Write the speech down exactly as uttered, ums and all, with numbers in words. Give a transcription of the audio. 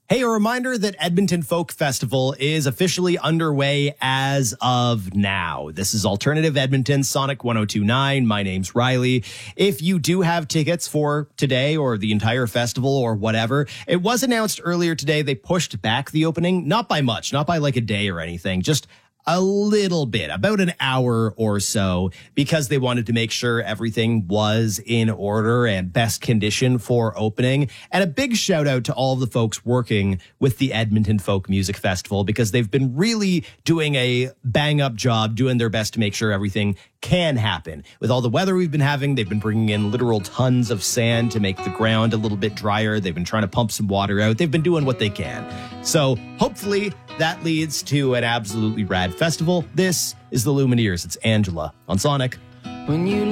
Hey, a reminder that Edmonton Folk Festival is officially underway as of now. This is Alternative Edmonton, Sonic one oh two point nine. My name's Riley. If you do have tickets for today or the entire festival or whatever, it was announced earlier today they pushed back the opening, not by much, not by like a day or anything, just a little bit, about an hour or so, because they wanted to make sure everything was in order and best condition for opening. And a big shout out to all of the folks working with the Edmonton Folk Music Festival, because they've been really doing a bang up job, doing their best to make sure everything can happen. With all the weather we've been having, they've been bringing in literal tons of sand to make the ground a little bit drier. They've been trying to pump some water out. They've been doing what they can. So hopefully that leads to an absolutely rad festival. This is the Lumineers. It's Angela on Sonic. When you